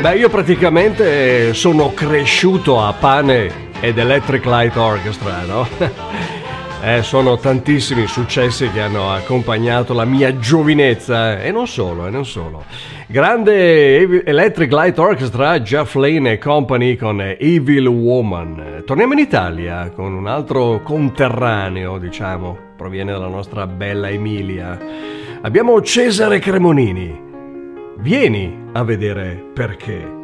Beh, io praticamente sono cresciuto a Pane ed Electric Light Orchestra, no? Sono tantissimi successi che hanno accompagnato la mia giovinezza e non solo, e non solo. Grande Electric Light Orchestra, Jeff Lynne e Company con Evil Woman. Torniamo in Italia con un altro conterraneo, diciamo, proviene dalla nostra bella Emilia. Abbiamo Cesare Cremonini. Vieni a vedere perché.